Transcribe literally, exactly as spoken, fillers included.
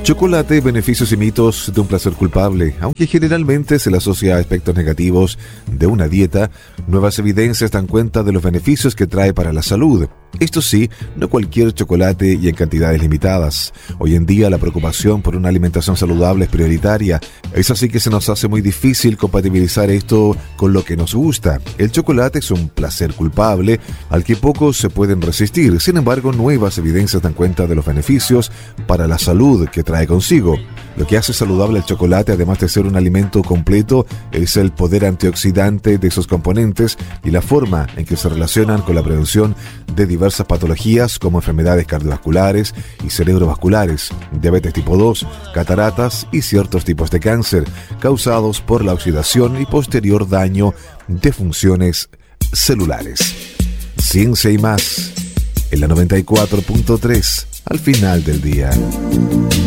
Chocolate, beneficios y mitos de un placer culpable. Aunque generalmente se le asocia a aspectos negativos de una dieta, nuevas evidencias dan cuenta de los beneficios que trae para la salud. Esto sí, no cualquier chocolate y en cantidades limitadas. Hoy en día la preocupación por una alimentación saludable es prioritaria. Es así que se nos hace muy difícil compatibilizar esto con lo que nos gusta. El chocolate es un placer culpable al que pocos se pueden resistir. Sin embargo, nuevas evidencias dan cuenta de los beneficios para la salud que trae consigo. Lo que hace saludable el chocolate, además de ser un alimento completo, es el poder antioxidante de sus componentes y la forma en que se relacionan con la prevención de diversas patologías como enfermedades cardiovasculares y cerebrovasculares, diabetes tipo dos, cataratas y ciertos tipos de cáncer causados por la oxidación y posterior daño de funciones celulares. Ciencia y más en la noventa y cuatro punto tres al final del día.